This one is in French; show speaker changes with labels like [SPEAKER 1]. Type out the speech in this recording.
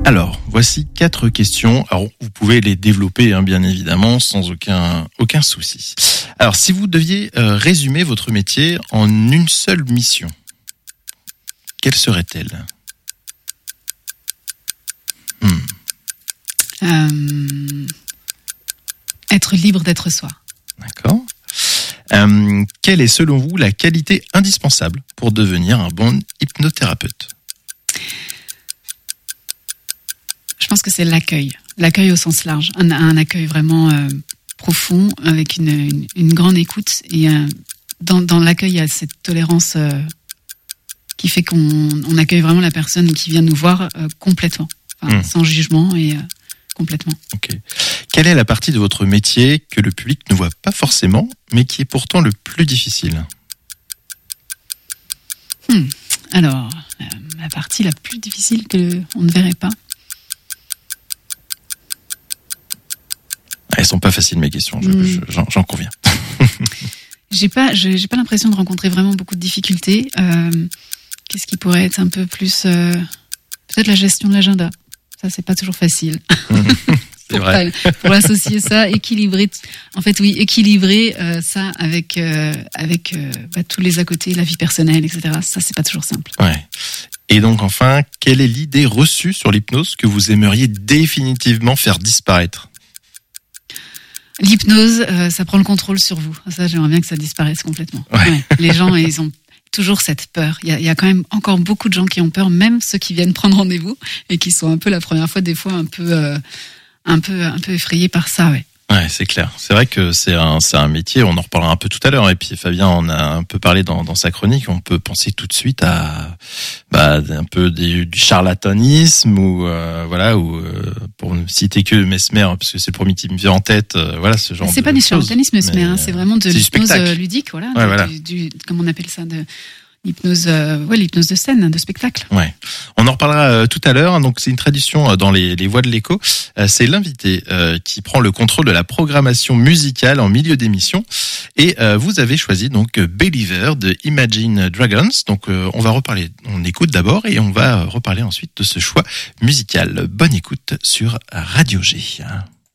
[SPEAKER 1] Alors, voici 4 questions. Alors, vous pouvez les développer, bien évidemment, sans aucun souci. Alors, si vous deviez résumer votre métier en une seule mission, quelle serait-elle ?
[SPEAKER 2] Être libre d'être soi.
[SPEAKER 1] D'accord. Quelle est, selon vous, la qualité indispensable pour devenir un bon hypnothérapeute ?
[SPEAKER 2] Je pense que c'est l'accueil. L'accueil au sens large. Un accueil vraiment profond, avec une grande écoute. Et dans l'accueil, il y a cette tolérance qui fait qu'on accueille vraiment la personne qui vient nous voir complètement. Sans jugement et complètement.
[SPEAKER 1] Ok. Quelle est la partie de votre métier que le public ne voit pas forcément, mais qui est pourtant le plus difficile ?
[SPEAKER 2] Alors, la partie la plus difficile qu'on ne verrait pas.
[SPEAKER 1] Elles sont pas faciles mes questions, j'en conviens.
[SPEAKER 2] J'ai pas l'impression de rencontrer vraiment beaucoup de difficultés. Qu'est-ce qui pourrait être un peu plus peut-être la gestion de l'agenda. Ça, c'est pas toujours facile.
[SPEAKER 1] C'est vrai.
[SPEAKER 2] Pour associer ça, équilibrer ça avec tous les à côté, la vie personnelle, etc. Ça, c'est pas toujours simple.
[SPEAKER 1] Ouais. Et donc, enfin, quelle est l'idée reçue sur l'hypnose que vous aimeriez définitivement faire disparaître ?
[SPEAKER 2] L'hypnose, ça prend le contrôle sur vous. Ça, j'aimerais bien que ça disparaisse complètement. Ouais. Les gens, ils ont toujours cette peur. Il y a quand même encore beaucoup de gens qui ont peur, même ceux qui viennent prendre rendez-vous et qui sont un peu la première fois, des fois un peu effrayés par ça, ouais.
[SPEAKER 1] Ouais, c'est clair. C'est vrai que c'est un métier, on en reparlera un peu tout à l'heure, et puis Fabien en a un peu parlé dans sa chronique, on peut penser tout de suite à un peu du charlatanisme ou pour ne citer que Mesmer, parce que c'est le premier qui me vient en tête, ce genre de choses. C'est
[SPEAKER 2] pas du charlatanisme Mesmer, c'est vraiment de l'hypnose ludique,
[SPEAKER 1] voilà.
[SPEAKER 2] Comment on appelle ça, l'hypnose de scène, de spectacle.
[SPEAKER 1] Ouais. On en reparlera tout à l'heure. Donc c'est une tradition dans les voix de l'écho. C'est l'invité qui prend le contrôle de la programmation musicale en milieu d'émission. Et vous avez choisi donc Believer de Imagine Dragons. Donc on écoute d'abord et on va reparler ensuite de ce choix musical. Bonne écoute sur Radio G.